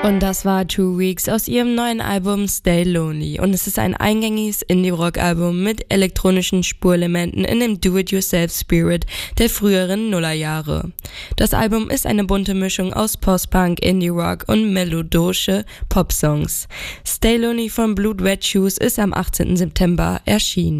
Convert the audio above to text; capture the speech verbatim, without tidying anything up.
Und das war Two Weeks aus ihrem neuen Album Stay Lonely. Und es ist ein eingängiges Indie-Rock-Album mit elektronischen Spurelementen in dem Do-It-Yourself-Spirit der früheren Nullerjahre. Das Album ist eine bunte Mischung aus Post-Punk, Indie-Rock und melodische Pop-Songs. Stay Lonely von Blood Red Shoes ist am achtzehnten September erschienen.